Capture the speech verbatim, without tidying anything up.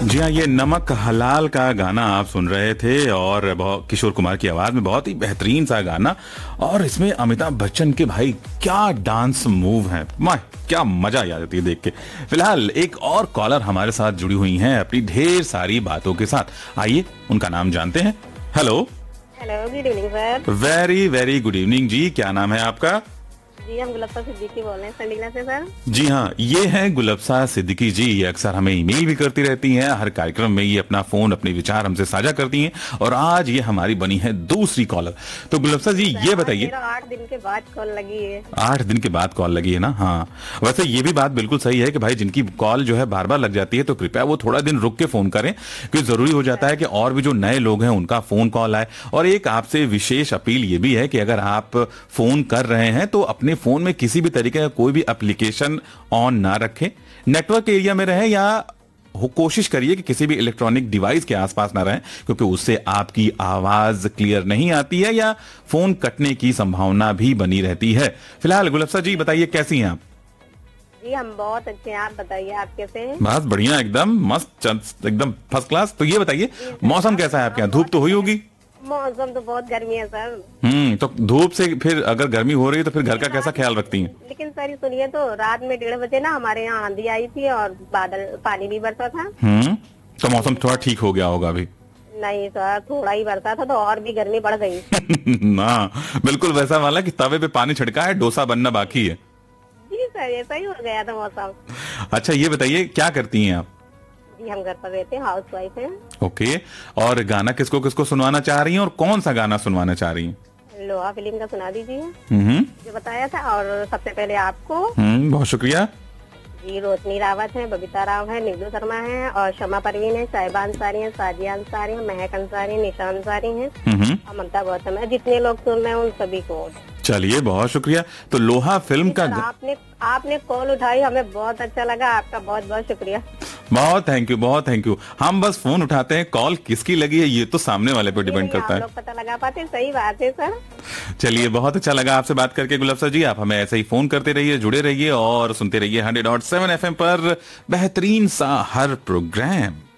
जी हाँ, ये नमक हलाल का गाना आप सुन रहे थे और बहुत किशोर कुमार की आवाज में बहुत ही बेहतरीन सा गाना। और इसमें अमिताभ बच्चन के भाई क्या डांस मूव हैं, माय क्या मजा आ जाती है देख के। फिलहाल एक और कॉलर हमारे साथ जुड़ी हुई हैं अपनी ढेर सारी बातों के साथ। आइए उनका नाम जानते हैं। Hello hello, good evening sir. Very very good evening जी, क्या नाम है आपका? जी, हम गुलफ्ता सिद्दीकी बोल रहे हैं संडीला से सर। जी हाँ, ये है गुलफ्ता सिद्दीकी जी। ये अक्सर हमें ईमेल भी करती रहती हैं, हर कार्यक्रम में ये अपना फोन अपने विचार हमसे साझा करती हैं और आज ये हमारी बनी है दूसरी कॉलर। तो गुलफ्ता जी ये बताइए, आठ दिन के बाद कॉल लगी है। आठ दिन के बाद कॉल लगी है ना? हाँ, वैसे ये भी बात बिल्कुल सही है कि भाई जिनकी कॉल जो है बार बार लग जाती है तो कृपया वो थोड़ा दिन रुक के फोन करें, क्योंकि जरूरी हो जाता है कि और भी जो नए लोग हैं उनका फोन कॉल आए। और एक आपसे विशेष अपील ये भी है कि अगर आप फोन कर रहे हैं तो अपने फोन में किसी भी तरीके का कोई भी एप्लीकेशन ऑन ना रखें, नेटवर्क एरिया में रहें या हो कोशिश करिए कि किसी भी इलेक्ट्रॉनिक डिवाइस के आसपास ना रहें, क्योंकि उससे आपकी आवाज क्लियर नहीं आती है या फोन कटने की संभावना भी बनी रहती है। फिलहाल गुलफ्ता जी बताइए कैसी हैं आप? जी हम बहुत अच्छे हैं, आप बताइए आप कैसे हैं? बस बढ़िया, एकदम मस्त, एकदम फर्स्ट क्लास। तो ये बताइए मौसम कैसा है आपके यहाँ? धूप तो हुई होगी? मौसम तो बहुत गर्मी है सर। हम्म तो धूप से फिर अगर गर्मी हो रही है तो फिर घर का कैसा ख्याल रखती हैं? लेकिन सर ये सुनिए, तो रात में डेढ़ बजे ना हमारे यहाँ आंधी आई थी और बादल पानी भी बरसा था। हम्म तो मौसम थोड़ा ठीक हो गया होगा अभी? नहीं सर, थोड़ा ही बरसा था तो और भी गर्मी बढ़ गई। ना बिल्कुल वैसा वाला कि तवे पे पानी छिड़का है, डोसा बनना बाकी है। जी सर, ऐसा ही हो गया था मौसम। अच्छा ये बताइए क्या करती हैं आप? जी हम घर पर रहते हैं, हाउस वाइफ है। ओके, और गाना किसको किसको सुनवाना चाह रही हैं और कौन सा गाना सुनवाना चाह रही हैं? लोहा फिल्म का सुना दीजिए हम्म जो बताया था। और सबसे पहले आपको। हम्म बहुत शुक्रिया जी, रोशनी रावत है, बबीता राव है, नीलू शर्मा है और शमा परवीन है, साहिबा अंसारी है, साजिया अंसारी है, महक अंसारी, निशा अंसारी है हम्म और ममता गौतम है। जितने लोग सुन रहे हैं उन सभी को चलिए बहुत शुक्रिया। तो लोहा फिल्म का आपने आपने कॉल उठाई, हमें बहुत अच्छा लगा, आपका बहुत बहुत शुक्रिया। बहुत थैंक यू, बहुत थैंक यू। हम बस फोन उठाते हैं, कॉल किसकी लगी है ये तो सामने वाले पे डिपेंड करता है। आप लोग पता लगा पाते, सही बात है सर। चलिए बहुत अच्छा लगा आपसे बात करके गुलफ्ता जी। आप हमें ऐसे ही फोन करते रहिए, जुड़े रहिए और सुनते रहिए hundred dot seven F M पर बेहतरीन सा हर प्रोग्राम।